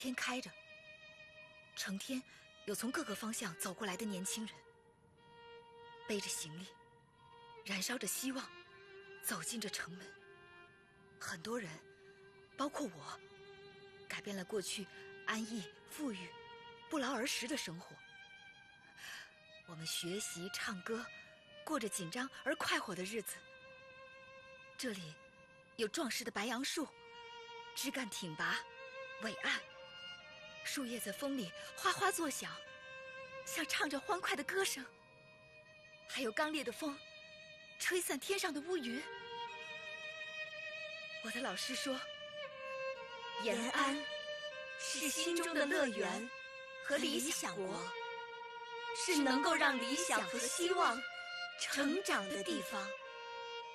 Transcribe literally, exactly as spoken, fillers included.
天开着，成天有从各个方向走过来的年轻人，背着行李，燃烧着希望，走进这城门。很多人，包括我，改变了过去安逸、富裕、不劳而食的生活。我们学习、唱歌，过着紧张而快活的日子。这里有壮实的白杨树，枝干挺拔，伟岸，树叶在风里哗哗作响，像唱着欢快的歌声。还有刚烈的风，吹散天上的乌云。我的老师说，延安是心中的乐园和理想国，是能够让理想和希望成长的地方。